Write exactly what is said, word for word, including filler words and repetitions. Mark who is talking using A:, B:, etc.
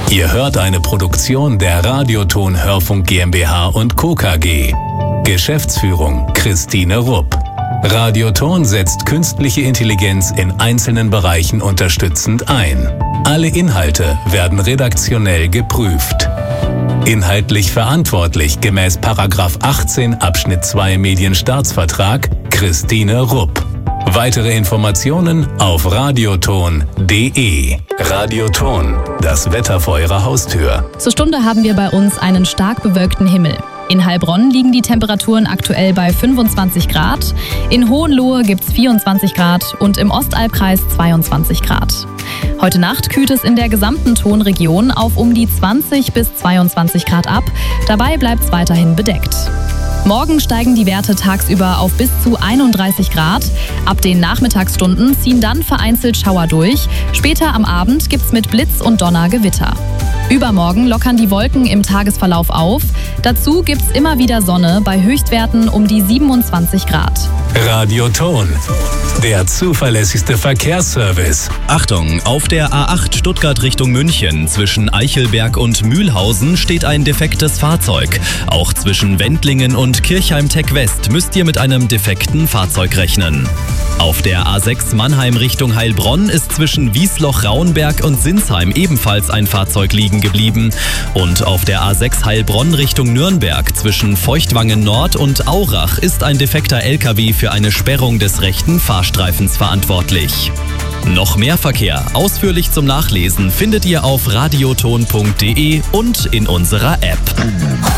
A: Ihr hört eine Produktion der Radioton Hörfunk GmbH und Co. K G. Geschäftsführung Christine Rupp. Radioton setzt künstliche Intelligenz in einzelnen Bereichen unterstützend ein. Alle Inhalte werden redaktionell geprüft. Inhaltlich verantwortlich gemäß Paragraph achtzehn Abschnitt zwei Medienstaatsvertrag Christine Rupp. Weitere Informationen auf radioton punkt de. Radioton, das Wetter vor Ihrer Haustür.
B: Zur Stunde haben wir bei uns einen stark bewölkten Himmel. In Heilbronn liegen die Temperaturen aktuell bei fünfundzwanzig Grad, in Hohenlohe gibt es vierundzwanzig Grad und im Ostalbkreis zweiundzwanzig Grad. Heute Nacht kühlt es in der gesamten Tonregion auf um die zwanzig bis zweiundzwanzig Grad ab, dabei bleibt es weiterhin bedeckt. Morgen steigen die Werte tagsüber auf bis zu einunddreißig Grad. Ab den Nachmittagsstunden ziehen dann vereinzelt Schauer durch. Später am Abend gibt's mit Blitz und Donner Gewitter. Übermorgen lockern die Wolken im Tagesverlauf auf. Dazu gibt's immer wieder Sonne bei Höchstwerten um die siebenundzwanzig Grad.
A: Radioton, der zuverlässigste Verkehrsservice.
C: Achtung, auf der A acht Stuttgart Richtung München zwischen Eichelberg und Mühlhausen steht ein defektes Fahrzeug. Auch zwischen Wendlingen und Kirchheim-Tech West müsst ihr mit einem defekten Fahrzeug rechnen. Auf der A sechs Mannheim Richtung Heilbronn ist zwischen Wiesloch-Rauenberg und Sinsheim ebenfalls ein Fahrzeug liegen geblieben. Und auf der A sechs Heilbronn Richtung Nürnberg zwischen Feuchtwangen Nord und Aurach ist ein defekter L K W für eine Sperrung des rechten Fahrstreifens verantwortlich. Noch mehr Verkehr ausführlich zum Nachlesen findet ihr auf radioton punkt de und in unserer App.